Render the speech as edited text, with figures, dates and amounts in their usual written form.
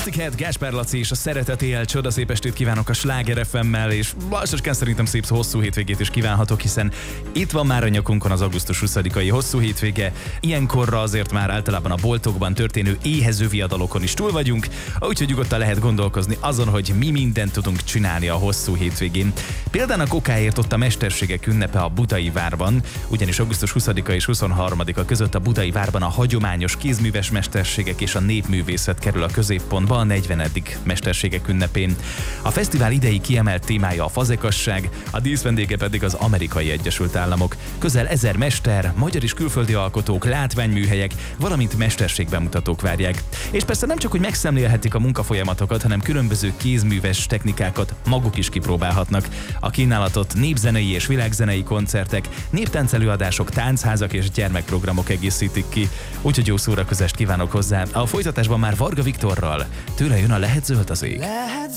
Pussycat, Gáspár Laci és a Szeretet él. Csodaszép estét kívánok a Sláger FM-mel, és lassacskán szerintem szép hosszú hétvégét is kívánhatok, hiszen itt van már a nyakunkon az augusztus 20-ai hosszú hétvége. Ilyenkorra azért már általában a boltokban történő éhező viadalokon is túl vagyunk, úgyhogy nyugodtan lehet gondolkozni azon, hogy mi mindent tudunk csinálni a hosszú hétvégén. Példának okáért ott a Mesterségek ünnepe a Budai Várban, ugyanis augusztus 20-a és 23-a között a Budai Várban a hagyományos kézműves mesterségek és a népművészet kerül a középpontba a 40. Mesterségek ünnepén. A fesztivál idei kiemelt témája a fazekasság, a díszvendége pedig az Amerikai Egyesült Államok. Közel 1000 mester, magyar és külföldi alkotók, látványműhelyek, valamint mesterségbemutatók várják. És persze nem csak, hogy megszemlélhetik a munkafolyamatokat, hanem különböző kézműves technikákat maguk is kipróbálhatnak. A kínálatot népzenei és világzenei koncertek, néptánc előadások, táncházak és gyermekprogramok egészítik ki. Úgyhogy jó szórakozást kívánok hozzá. A folytatásban már Varga Viktorral. Tőle jön a Lehet zöld az ég.